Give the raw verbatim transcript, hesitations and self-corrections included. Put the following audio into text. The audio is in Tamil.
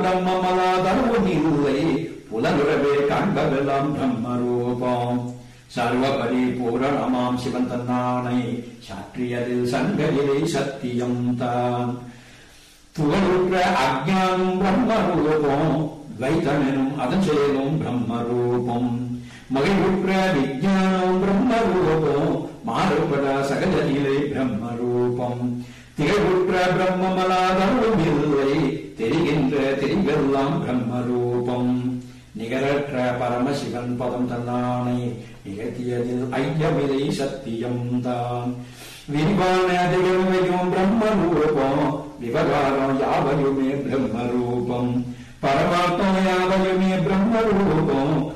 பிரம்மமலாதரவும் இல்லை புலனுறவே காண்பதெல்லாம் பிரம்மரூபம். சர்வ பரிபூரணமாம் சிவன் தன்னானை சாற்றியதில் சங்கரிலே சத்தியம் தான். துகளுற்ற அஜ்ஞானம் பிரம்மரூபம், துவைதமெனும் அதன் செயலும் பிரம்மரூபம். மகிழ்வுற்ற விஞ்ஞானம் பிரம்மரூபம், மாறுபட சகஜத்திலே பிரம்மரூபம். திகழ்வுற்ற பிரம்மமலாதரவும் இல்லை தெரிகின்ற தெரிவெல்லாம் பிரம்மரூபம். நிகரற்ற பரமசிவன் பதம் தன்னானை நிகழ்த்தியதில் ஐயமிலை சத்தியம் தான். விரிவான திகழ்வையும் பிரம்மரூபம், விவகாரம் யாவையுமே பிரம்மரூபம். பரமாத்மா யாவையுமே பிரம்மரூபம்,